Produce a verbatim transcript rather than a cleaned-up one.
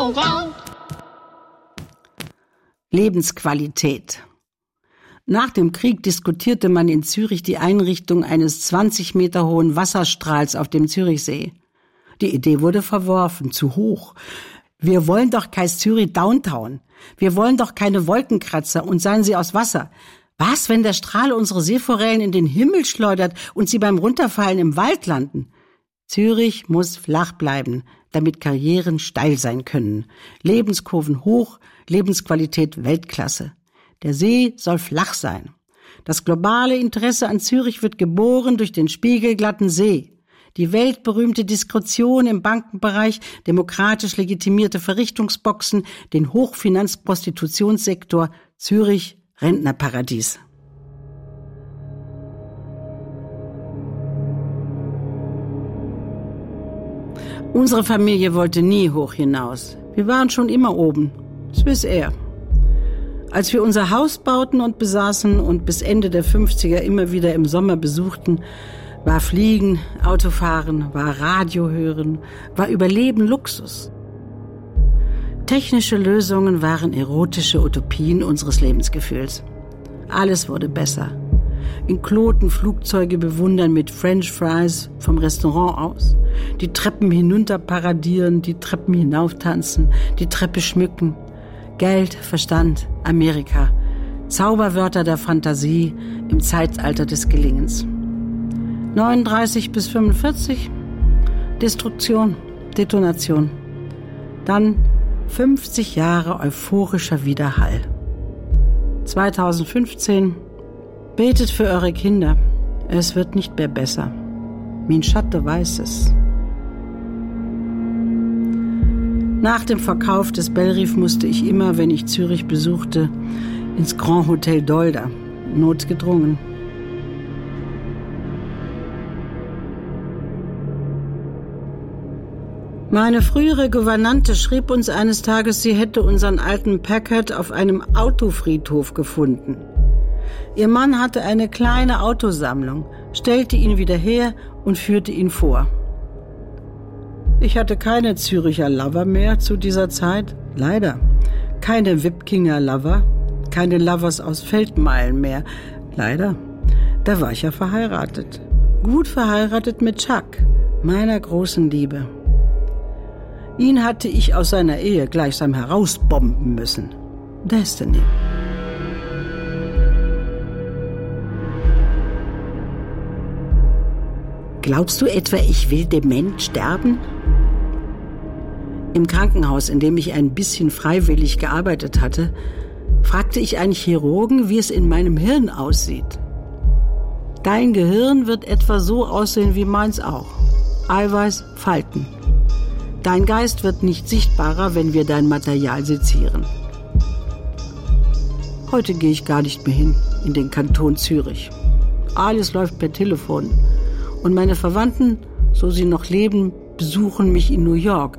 go, go. Lebensqualität. Nach dem Krieg diskutierte man in Zürich die Einrichtung eines zwanzig Meter hohen Wasserstrahls auf dem Zürichsee. Die Idee wurde verworfen, zu hoch. Wir wollen doch kein Zürich Downtown. Wir wollen doch keine Wolkenkratzer und seien sie aus Wasser. Was, wenn der Strahl unsere Seeforellen in den Himmel schleudert und sie beim Runterfallen im Wald landen? Zürich muss flach bleiben, damit Karrieren steil sein können. Lebenskurven hoch, Lebensqualität Weltklasse. Der See soll flach sein. Das globale Interesse an Zürich wird geboren durch den spiegelglatten See. Die weltberühmte Diskretion im Bankenbereich, demokratisch legitimierte Verrichtungsboxen, den Hochfinanzprostitutionssektor, Zürich Rentnerparadies. Unsere Familie wollte nie hoch hinaus. Wir waren schon immer oben. Swiss Air. Als wir unser Haus bauten und besaßen und bis Ende der fünfziger immer wieder im Sommer besuchten, war Fliegen, Autofahren, war Radio hören, war Überleben Luxus. Technische Lösungen waren erotische Utopien unseres Lebensgefühls. Alles wurde besser. In Kloten Flugzeuge bewundern mit French Fries vom Restaurant aus. Die Treppen hinunter paradieren, die Treppen hinauftanzen, die Treppe schmücken. Geld, Verstand, Amerika. Zauberwörter der Fantasie im Zeitalter des Gelingens. neununddreißig bis fünfundvierzig. Destruktion, Detonation. Dann fünfzig Jahre euphorischer Widerhall. zweitausendfünfzehn. Betet für eure Kinder. Es wird nicht mehr besser. Mein Schatten weiß es. Nach dem Verkauf des Bellrief musste ich immer, wenn ich Zürich besuchte, ins Grand Hotel Dolder. Notgedrungen. Meine frühere Gouvernante schrieb uns eines Tages, sie hätte unseren alten Packard auf einem Autofriedhof gefunden. Ihr Mann hatte eine kleine Autosammlung, stellte ihn wieder her und führte ihn vor. Ich hatte keine Züricher Lover mehr zu dieser Zeit, leider. Keine Wipkinger Lover, keine Lovers aus Feldmeilen mehr, leider. Da war ich ja verheiratet. Gut verheiratet mit Chuck, meiner großen Liebe. Ihn hatte ich aus seiner Ehe gleichsam herausbomben müssen. Destiny. Glaubst du etwa, ich will dement sterben? Im Krankenhaus, in dem ich ein bisschen freiwillig gearbeitet hatte, fragte ich einen Chirurgen, wie es in meinem Hirn aussieht. Dein Gehirn wird etwa so aussehen wie meins auch. Eiweiß, Falten. Dein Geist wird nicht sichtbarer, wenn wir dein Material sezieren. Heute gehe ich gar nicht mehr hin, in den Kanton Zürich. Alles läuft per Telefon. Und meine Verwandten, so sie noch leben, besuchen mich in New York.